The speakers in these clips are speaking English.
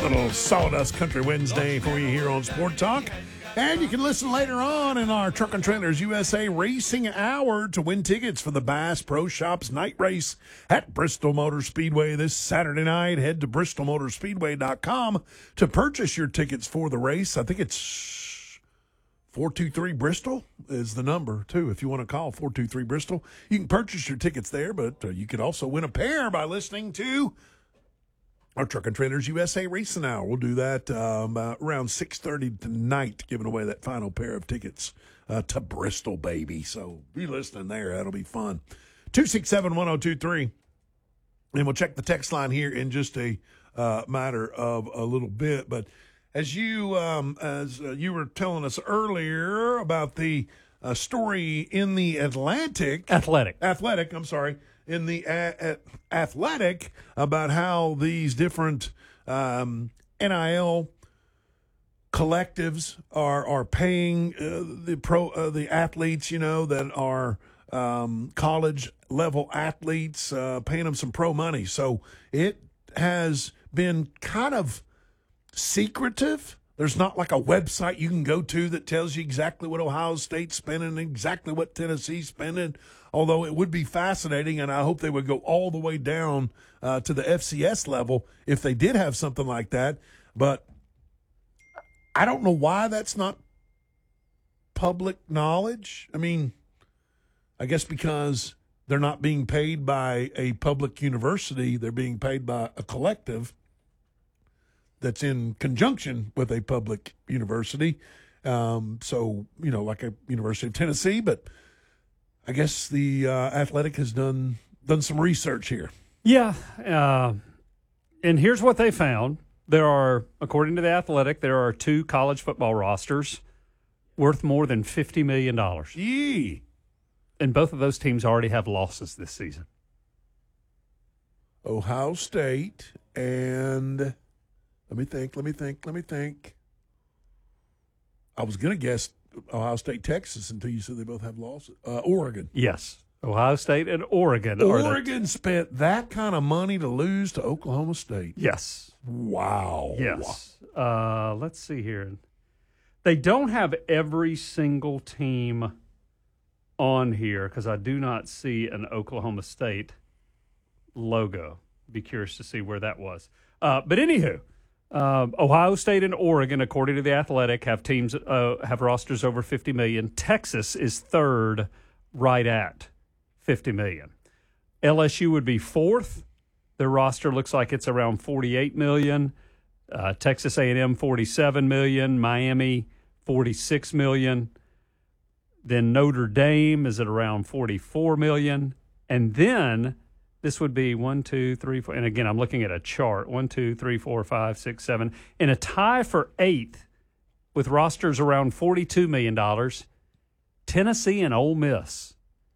Little Sawdust Country Wednesday for you here on Sport Talk. And you can listen later on in our Truck and Trailers USA Racing Hour to win tickets for the Bass Pro Shops night race at Bristol Motor Speedway this Saturday night. Head to bristolmotorspeedway.com to purchase your tickets for the race. I think it's 423 Bristol is the number, too, if you want to call 423 Bristol. You can purchase your tickets there, but you could also win a pair by listening to our Truck and Trailers USA Racing Hour. We'll do that around 6:30 tonight, giving away that final pair of tickets to Bristol, baby. So be listening there. That'll be fun. 267-1023. And we'll check the text line here in just a matter of a little bit. But as you were telling us earlier about the story in the Athletic, I'm sorry, in the Athletic about how these different NIL collectives are paying the athletes, that are college level athletes, paying them some pro money. So it has been kind of secretive. There's not like a website you can go to that tells you exactly what Ohio State's spending and exactly what Tennessee's spending, although it would be fascinating, and I hope they would go all the way down to the FCS level if they did have something like that. But I don't know why that's not public knowledge. I mean, I guess because they're not being paid by a public university, they're being paid by a collective that's in conjunction with a public university. So, like a University of Tennessee, but I guess the Athletic has done some research here. Yeah. And here's what they found. There are, according to the Athletic, there are 2 college football rosters worth more than $50 million. Yee. And both of those teams already have losses this season. Ohio State and... Let me think. I was going to guess Ohio State, Texas until you said they both have losses. Oregon. Yes. Ohio State and Oregon. Oregon spent that kind of money to lose to Oklahoma State. Yes. Wow. Yes. Let's see here. They don't have every single team on here because I do not see an Oklahoma State logo. Be curious to see where that was. But anywho. Ohio State and Oregon, according to the Athletic, have teams have rosters over $50 million. Texas is third, right at $50 million. LSU would be fourth. Their roster looks like it's around $48 million. Texas A&M $47 million. Miami $46 million. Then Notre Dame is at around $44 million, and then. This would be 1, 2, 3, 4. And again, I'm looking at a chart. 1, 2, 3, 4, 5, 6, 7. In a tie for 8th with rosters around $42 million, Tennessee and Ole Miss.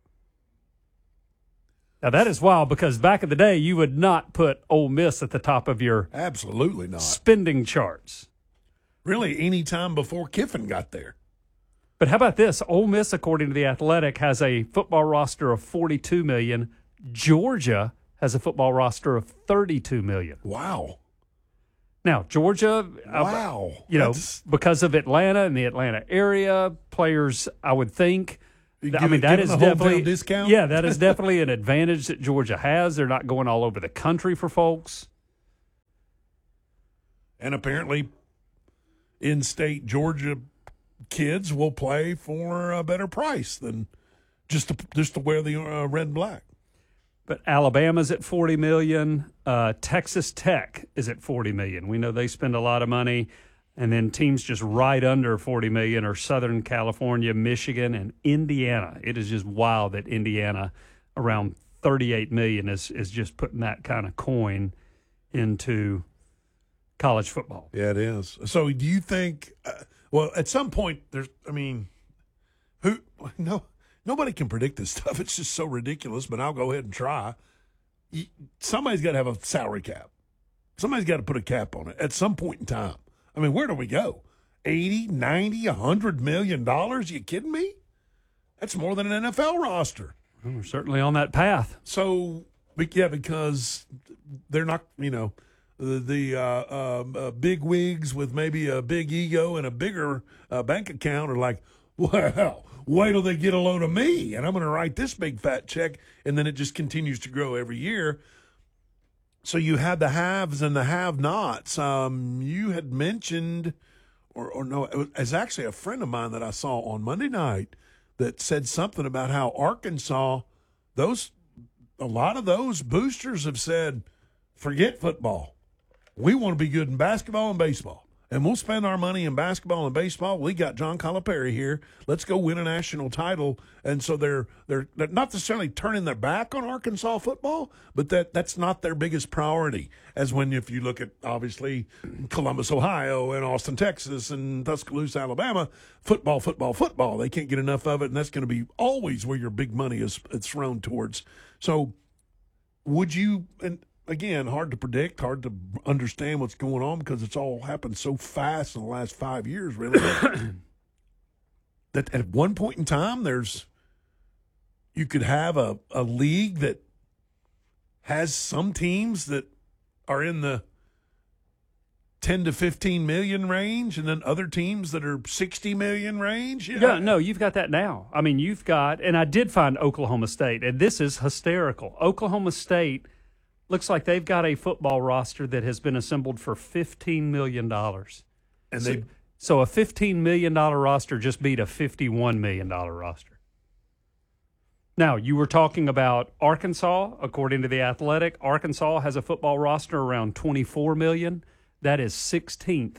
Now, that is wild because back in the day, you would not put Ole Miss at the top of your absolutely not spending charts. Really, any time before Kiffin got there. But how about this? Ole Miss, according to the Athletic, has a football roster of $42 million. Georgia has a football roster of $32 million. Wow. Now, Georgia, wow. Because of Atlanta and the Atlanta area, players, I would think, that is definitely discount. Yeah, that is definitely an advantage that Georgia has. They're not going all over the country for folks. And apparently, in-state Georgia kids will play for a better price than just to wear the red and black. But Alabama's at $40 million. Texas Tech is at $40 million. We know they spend a lot of money. And then teams just right under $40 million are Southern California, Michigan, and Indiana. It is just wild that Indiana, around $38 million, is just putting that kind of coin into college football. Yeah, it is. So do you think well, at some point, nobody can predict this stuff. It's just so ridiculous, but I'll go ahead and try. Somebody's got to have a salary cap. Somebody's got to put a cap on it at some point in time. I mean, where do we go? 80, 90, $100 million? You kidding me? That's more than an NFL roster. Well, we're certainly on that path. So, yeah, because they're not, big wigs with maybe a big ego and a bigger bank account are like, well, wait till they get a load of me, and I'm going to write this big fat check, and then it just continues to grow every year. So you have the haves and the have-nots. You had mentioned, or no, it was actually a friend of mine that I saw on Monday night that said something about how Arkansas, a lot of those boosters have said, forget football. We want to be good in basketball and baseball. And we'll spend our money in basketball and baseball. We got John Calipari here. Let's go win a national title. And so they're not necessarily turning their back on Arkansas football, but that's not their biggest priority. As when if you look at, obviously, Columbus, Ohio, and Austin, Texas, and Tuscaloosa, Alabama, football. They can't get enough of it, and that's going to be always where your big money is thrown towards. So would you – and again, hard to predict, hard to understand what's going on because it's all happened so fast in the last 5 years, really. That at one point in time, you could have a league that has some teams that are in the 10 to 15 million range, and then other teams that are 60 million range. Yeah, no, you've got that now. I mean, you've got, and I did find Oklahoma State, and this is hysterical. Oklahoma State looks like they've got a football roster that has been assembled for $15 million. And so a $15 million roster just beat a $51 million roster. Now, you were talking about Arkansas. According to The Athletic, Arkansas has a football roster around $24 million. That is 16th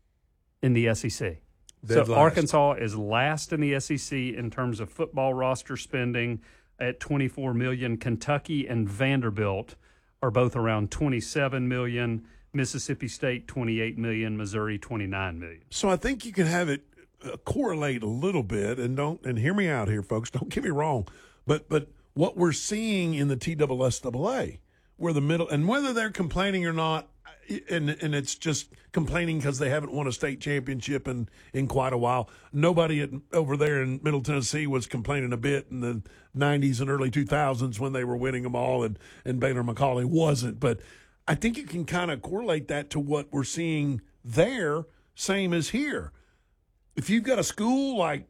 in the SEC. Dead so last. Arkansas is last in the SEC in terms of football roster spending at $24 million. Kentucky and Vanderbilt are both around $27 million. Mississippi State, $28 million. Missouri, $29 million. So I think you can have it correlate a little bit, and hear me out here, folks. Don't get me wrong, but what we're seeing in the TSSAA, where the middle, and whether they're complaining or not, and it's just complaining because they haven't won a state championship in quite a while. Nobody over there in Middle Tennessee was complaining a bit in the 90s and early 2000s when they were winning them all, and Baylor McCallie wasn't. But I think you can kind of correlate that to what we're seeing there, same as here. If you've got a school like,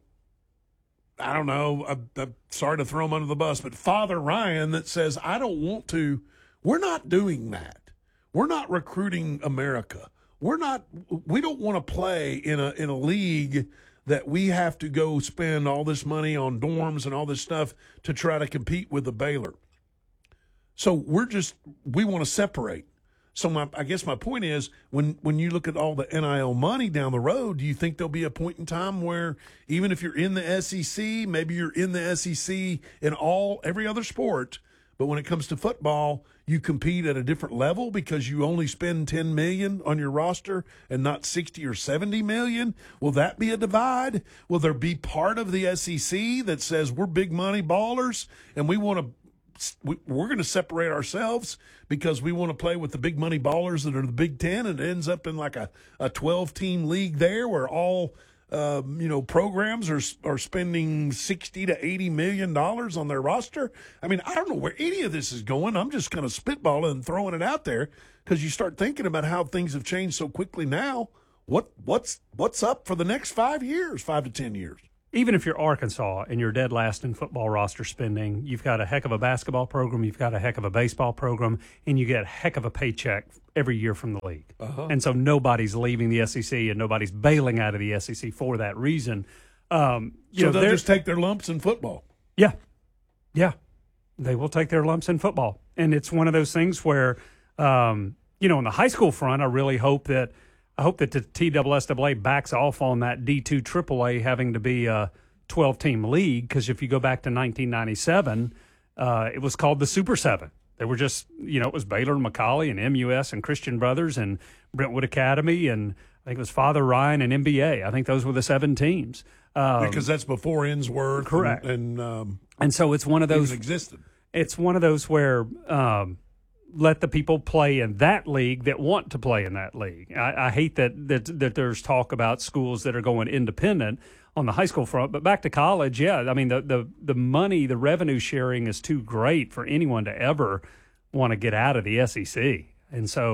I don't know, I'm sorry to throw them under the bus, but Father Ryan that says, I don't want to, we're not doing that. We're not recruiting America. We don't want to play in a league that we have to go spend all this money on dorms and all this stuff to try to compete with the Baylor. So we want to separate. So I guess my point is, when you look at all the NIL money down the road, do you think there'll be a point in time where even if you're in the SEC, maybe you're in the SEC in every other sport, but when it comes to football, you compete at a different level because you only spend $10 million on your roster and not 60 or 70 million? Will that be a divide? Will there be part of the SEC that says we're big money ballers and we're going to separate ourselves because we want to play with the big money ballers that are the Big Ten, and it ends up in like a 12-team league there where all programs are spending $60 to $80 million on their roster? I mean, I don't know where any of this is going. I'm just kind of spitballing and throwing it out there because you start thinking about how things have changed so quickly now. What's up for the next 5 years, 5 to 10 years? Even if you're Arkansas and you're dead last in football roster spending, you've got a heck of a basketball program, you've got a heck of a baseball program, and you get a heck of a paycheck every year from the league. Uh-huh. And so nobody's leaving the SEC and nobody's bailing out of the SEC for that reason. So they'll just take their lumps in football. Yeah. Yeah. They will take their lumps in football. And it's one of those things where, on the high school front, I really hope that the TSSAA backs off on that D2 AAA having to be a 12-team league, because if you go back to 1997, it was called the Super 7. They were just, it was Baylor and McCallie and MUS and Christian Brothers and Brentwood Academy, and I think it was Father Ryan and MBA. I think those were the 7 teams. Because that's before Innsworth. Correct. And so it's one of those. Even existed. It's one of those where let the people play in that league that want to play in that league. I hate that there's talk about schools that are going independent on the high school front, but back to college, yeah. I mean, the money, the revenue sharing is too great for anyone to ever want to get out of the SEC. And so,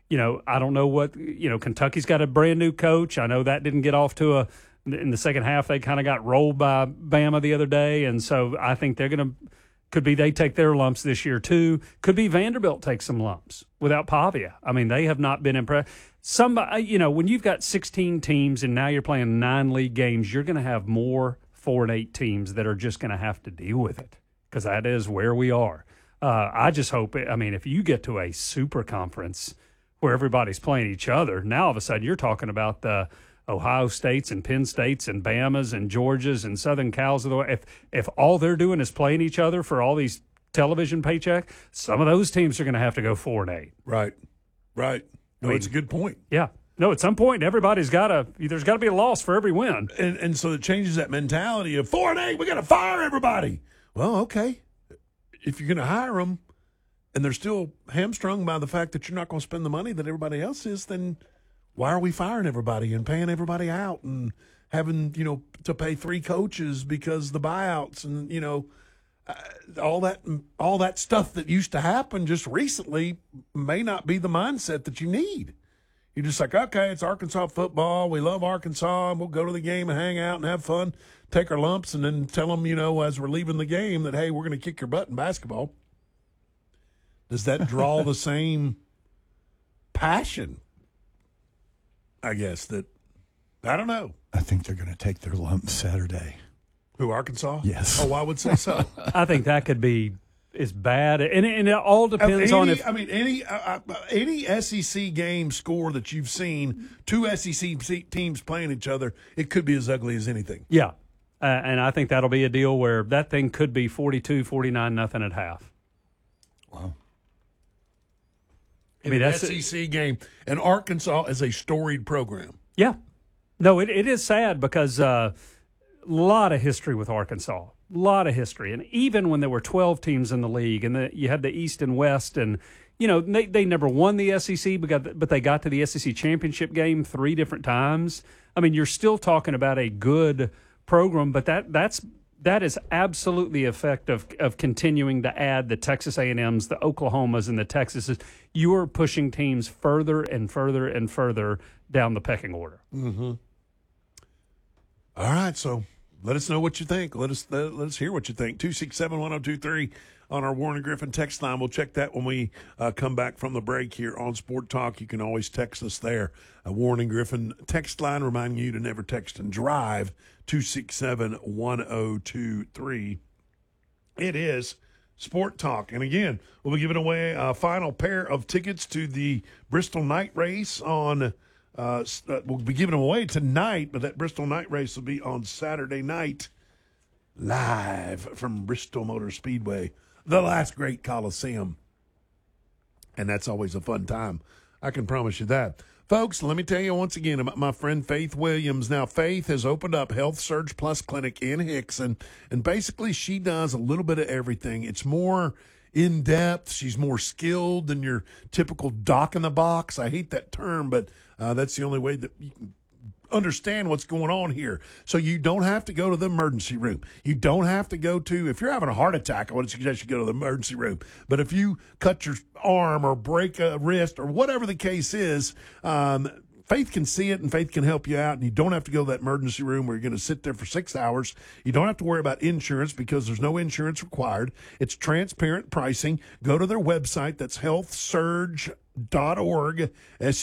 I don't know what, Kentucky's got a brand new coach. I know that didn't get off to in the second half, they kind of got rolled by Bama the other day. And so I think could be they take their lumps this year too. Could be Vanderbilt takes some lumps without Pavia. I mean, they have not been impressed. Somebody, when you've got 16 teams and now you're playing 9 league games, you're going to have more 4-8 teams that are just going to have to deal with it because that is where we are. I just hope, if you get to a super conference where everybody's playing each other, now all of a sudden you're talking about the Ohio States and Penn States and Bamas and Georgias and Southern Cals of the way. If all they're doing is playing each other for all these television paycheck, some of those teams are going to have to go 4-8. Right. No, it's a good point. Yeah. No, at some point, there's got to be a loss for every win. And so it changes that mentality of 4-8, we got to fire everybody. Well, okay. If you're going to hire them and they're still hamstrung by the fact that you're not going to spend the money that everybody else is, then why are we firing everybody and paying everybody out and having, to pay 3 coaches because the buyouts and, all that stuff that used to happen just recently may not be the mindset that you need. You're just like, okay, it's Arkansas football. We love Arkansas. And we'll go to the game and hang out and have fun, take our lumps, and then tell them, as we're leaving the game that, hey, we're going to kick your butt in basketball. Does that draw the same passion? I guess I don't know. I think they're going to take their lumps Saturday. Who, Arkansas? Yes. Oh, I would say so. I think that could be as bad, and it all depends on if any SEC game score that you've seen, 2 SEC teams playing each other, it could be as ugly as anything. Yeah, and I think that'll be a deal where that thing could be 42-49 at half. Wow. That's an SEC game, and Arkansas is a storied program. Yeah. No, it is sad because a lot of history with Arkansas, a lot of history. And even when there were 12 teams in the league and you had the East and West and, they never won the SEC, but they got to the SEC championship game 3 different times. I mean, you're still talking about a good program, but that is absolutely the effect of continuing to add the Texas A&Ms, the Oklahomas, and the Texases. You are pushing teams further and further and further down the pecking order. Mm-hmm. All right, so let us know what you think. Let us hear what you think. 267-1023 on our Warren and Griffin text line. We'll check that when we come back from the break here on Sport Talk. You can always text us there. Warren and Griffin text line reminding you to never text and drive. 267-1023. It is Sport Talk. And again, we'll be giving away a final pair of tickets to the Bristol Night Race on we'll be giving them away tonight, but that Bristol Night Race will be on Saturday night live from Bristol Motor Speedway, the last great Coliseum. And that's always a fun time. I can promise you that. Folks, let me tell you once again about my friend Faith Williams. Now, Faith has opened up Health Surge Plus Clinic in Hickson, and basically she does a little bit of everything. It's more in-depth. She's more skilled than your typical doc in the box. I hate that term, but that's the only way that you can understand what's going on here. So you don't have to go to the emergency room. You don't have to go to, if you're having a heart attack, I would suggest you go to the emergency room. But if you cut your arm or break a wrist or whatever the case is, Faith can see it and Faith can help you out, and you don't have to go to that emergency room where you're going to sit there for 6 hours. You don't have to worry about insurance because there's no insurance required. It's transparent pricing. Go to their website. That's healthsurge.org.